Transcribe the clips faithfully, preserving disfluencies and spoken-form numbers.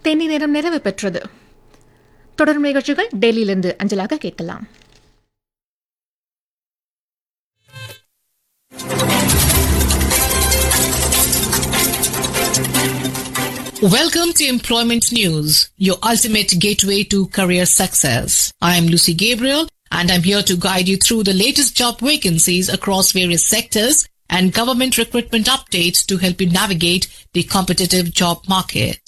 தேனி நேரம் நிறைவு பெற்றது. தொடரும் நிகழ்ச்சிகள் டெல்லியிலிருந்து அஞ்சலாக கேட்கலாம். Welcome to Employment News, your ultimate gateway to career success. I am Lucy Gabriel and I'm here to guide you through the latest job vacancies across various sectors and government recruitment updates to help you navigate the competitive job market.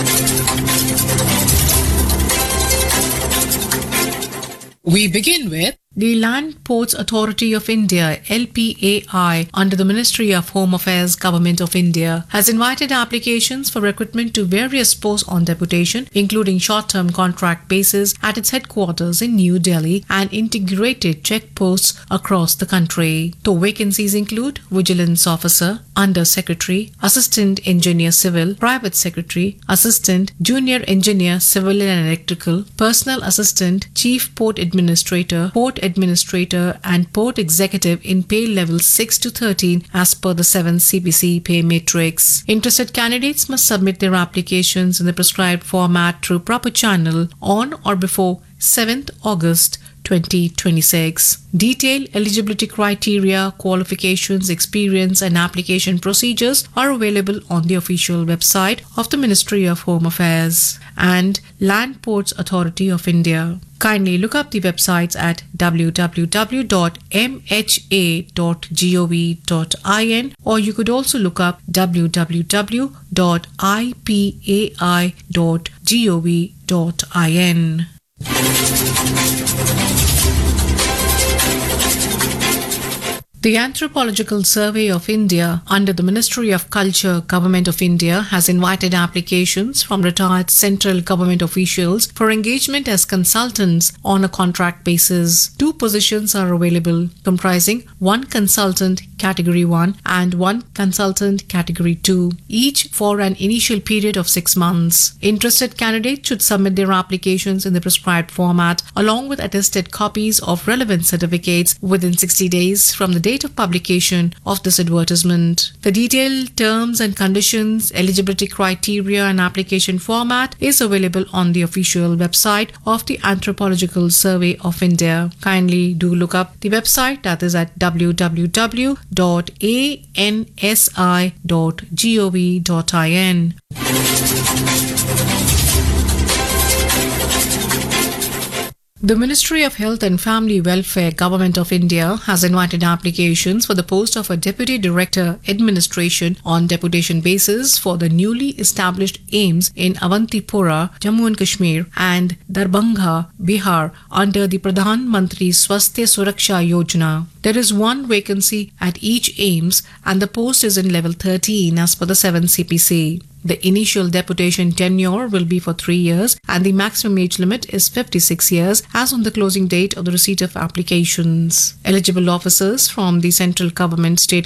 We begin with the Land Ports Authority of India, L P A I, under the Ministry of Home Affairs, Government of India, has invited applications for recruitment to various posts on deputation, including short-term contract basis at its headquarters in New Delhi and integrated check posts across the country. The vacancies include Vigilance Officer, Under Secretary, Assistant Engineer Civil, Private Secretary, Assistant, Junior Engineer Civil and Electrical, Personal Assistant, Chief Port Administrator, Port Administrator and Port Executive in pay levels six to thirteen as per the seventh C P C pay matrix. Interested candidates must submit their applications in the prescribed format through proper channel on or before seventh August twenty twenty-six. Detailed eligibility criteria, qualifications, experience and application procedures are available on the official website of the Ministry of Home Affairs and Land Ports Authority of India. Kindly look up the websites at w w w dot m h a dot gov dot in or you could also look up w w w dot i p a i dot gov dot in. The Anthropological Survey of India under the Ministry of Culture, Government of India has invited applications from retired central government officials for engagement as consultants on a contract basis. Two positions are available, comprising one consultant category one and one consultant category two, each for an initial period of six months. Interested candidates should submit their applications in the prescribed format along with attested copies of relevant certificates within sixty days from the date of publication of this advertisement. The detailed terms and conditions, eligibility criteria and application format is available on the official website of the Anthropological Survey of India. Kindly do look up the website, that is at w w w dot a n s i dot gov dot in. The Ministry of Health and Family Welfare, Government of India, has invited applications for the post of a Deputy Director Administration on deputation basis for the newly established A I M S in Avantipura, Jammu and Kashmir and Darbhanga, Bihar under the Pradhan Mantri Swasthya Suraksha Yojana. There is one vacancy at each A I M S and the post is in level thirteen as per the seventh C P C. The initial deputation tenure will be for three years and the maximum age limit is fifty-six years as on the closing date of the receipt of applications. Eligible officers from the central government, state